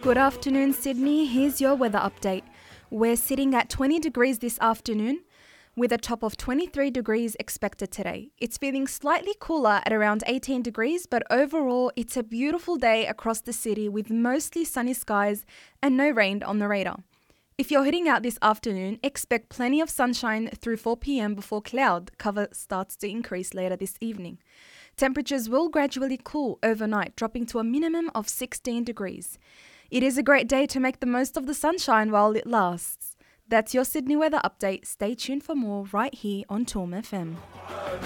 Good afternoon, Sydney. Here's your weather update. We're sitting at 20 degrees this afternoon with a top of 23 degrees expected today. It's feeling slightly cooler at around 18 degrees, but overall it's a beautiful day across the city with mostly sunny skies and no rain on the radar. If you're heading out this afternoon, expect plenty of sunshine through 4 p.m. before cloud cover starts to increase later this evening. Temperatures will gradually cool overnight, dropping to a minimum of 16 degrees. It is a great day to make the most of the sunshine while it lasts. That's your Sydney weather update. Stay tuned for more right here on Toom FM.